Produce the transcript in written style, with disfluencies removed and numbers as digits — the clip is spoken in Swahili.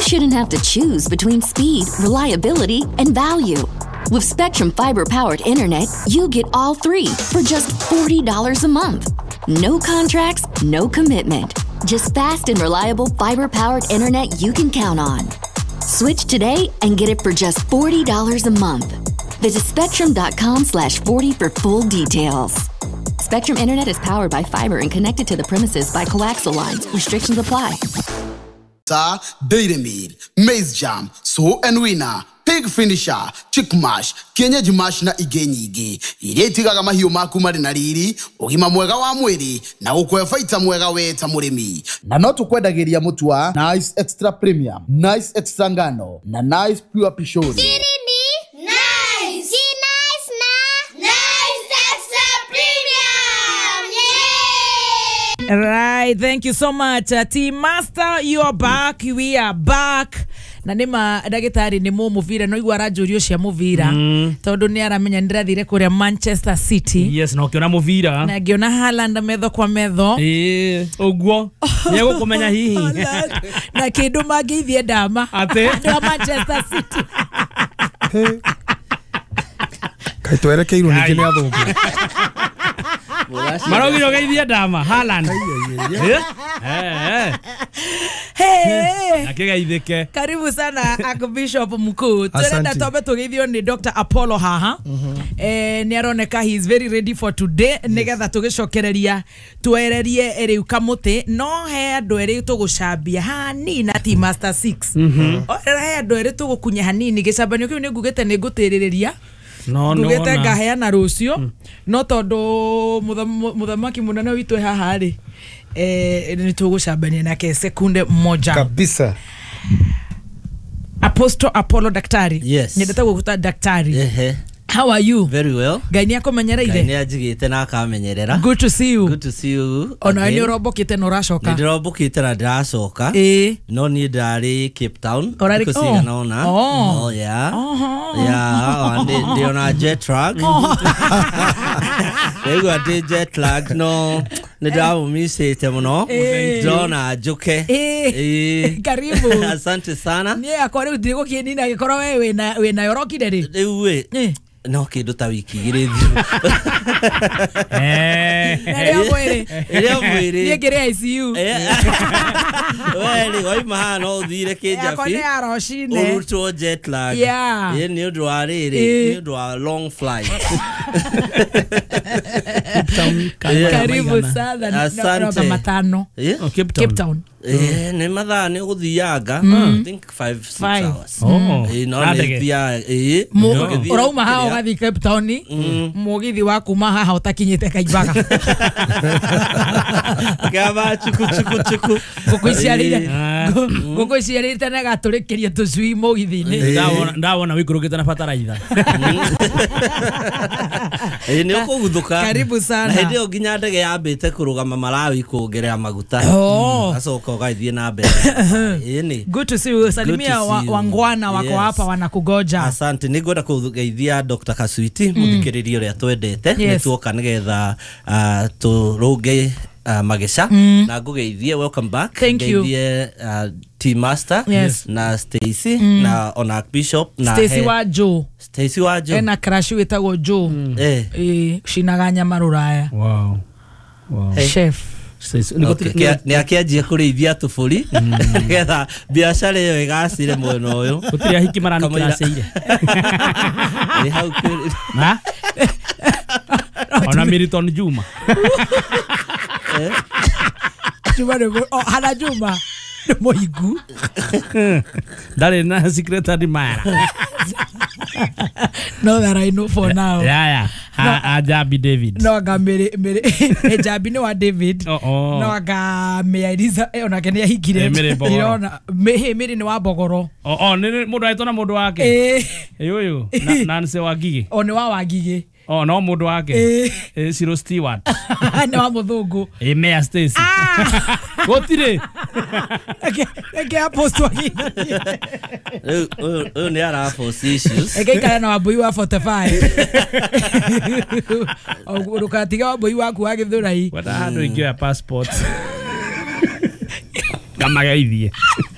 shouldn't have to choose between speed, reliability, and value. With Spectrum Fiber-powered internet, you get all three for just $40 a month. No contracts, no commitment. Just fast and reliable fiber-powered internet you can count on. Switch today and get it for just $40 a month. Visit spectrum.com/40 for full details. Spectrum Internet is powered by fiber and connected to the premises by coaxial lines. Restrictions apply. Dairy Meal, Maize Jam, So and Winner, Pig Finisher, Chick Mash, Kienyeji Mash na igenyigi. Iretigaga mahiũ maku marĩ na riri, ũgima mwega wa mwĩrĩ na gũkwebaita mwega weta mũrĩmi. Na no tũkwendagĩria mũtu wa Nice Extra Premium, Nice Extra Ngano na Nice Pure Pishori. Right, thank you so much. Team Master, you are back. We are back. Na nima dagitari ni mo muvira no igwara njurio cia muvira tondu ni aramenya ndirathire kuria Manchester City. Yes, no kiona muvira na giona Haaland metho kwa metho oguo ni gukumenya hihi na kindu mangeithie ndama ate wa Manchester City kai twerekeirwo ni kile athungu marogiro geithie ndama Haaland nakigeithike. Karibu sana Archbishop mkuu. Tunaenda tobe tugeithio ni Dr. Apollo haha. Ni aroneka he is very ready for today. Nigetha tugicokereria twererie eri kamuti no he andu eri tugucambia hanini na Team Master 6. Ora he andu eri tugukunya hanini gicabanio kiu ni ngugete ni ngutiririria. Ngugete ngaheana rucio no tondu muthamaki munene witu haha ri ni tugucambania nake sekunde moja kabisa. Apostle Apollo daktari. Yes. Nyendete gukuta daktari. How are you? Very well. Gaini yako menyereire? Gaini ajigite na akamenyerera. Good to see you. Good to see you. Ona ni urobokite no racoka. Ni urobokite na ndacoka. No ni ndari Cape Town. Kusiga naona. Oh yeah. Yeah, ndi ona jet lag. Ego ati jet lag no. Ni dawo mi sete muno. Jona juke. Karibu. Asante sana. Ni akore utigo kienina agikoro wewe na yorokire ri. Ewe. No kindu ta wiki igiri Eria mwiri ni ngire ICU weli waima hano uthire kinjafi urutwo jet lag ni undu wa riri ni undu wa long flight. Karibu sana. Asante. Matano Cape Town. Ni mathaa ni guthianga I think 5-6 hours. No ni thia urauma hao gathi Cape Town mugithi wa kuma haha utakinyite Kaimbaga kaba chuku gukuiciarite na gaturikirie tucui mugithi-ini ndawona wikurukite na fataraitha ni ukuguthuka. Karibu sana. Na hindi nginya ndege yambite kurugama Malawi kuongerera maguta asoka ugaithie na mbere. Good to see you. Salimia wangwana wako hapa wanakugoja. Asante. Nigwenda kugeithia Dr. Kaswiti muthikiririo ria twendete ni tuoka nigetha turuge magesha na ngugeithie. Welcome back. Ngeithie Team Master na Stacy na ona Bishop na Stacy Wajo na crash wetagwo Joe shinaga nyama ruraya. Wow. Chef ni akianjia kurithia tuburi getha biashara iyo igacire mwena uyu gutiri hiki maranukira ceire ni hau na ona Milton Juma hana Juma moigu dale na secretary Mara. No, that I know for now. Yeah. Ajabi David. No, aga mere Ajabi no wa David. No, aga me Eliza ona kenia hikire. Ona mere ni wa Bogoro. Ni mundu aitona mundu wake. Uyu na nse wa Gigi. Ni wa Wagige. No mundu wake. Ciro Stewart. Ni wa muthungu. Mayor Stacy. Gotire. Eke aposto aqui. Eu nem era force issues. Eke cara na abui wa 45. O katiga abui wa kuagithura hii. Wata hando ingia passport. Kama gaithie.